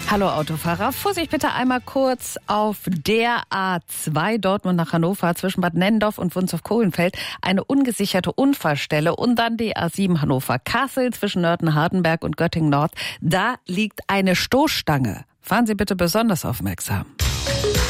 Hallo Autofahrer, Vorsicht bitte einmal kurz auf der A2 Dortmund nach Hannover zwischen Bad Nennendorf und Wunzow-Kohlenfeld eine ungesicherte Unfallstelle und dann die A7 Hannover-Kassel zwischen Nörten-Hardenberg und Göttingen-Nord. Da liegt eine Stoßstange. Fahren Sie bitte besonders aufmerksam.